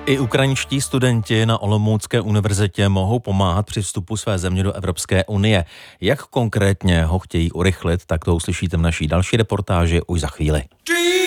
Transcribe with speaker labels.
Speaker 1: I ukrajinští studenti na Olomoucké univerzitě mohou pomáhat při vstupu své země do Evropské unie. Jak konkrétně ho chtějí urychlit, tak to uslyšíte v naší další reportáži už za chvíli.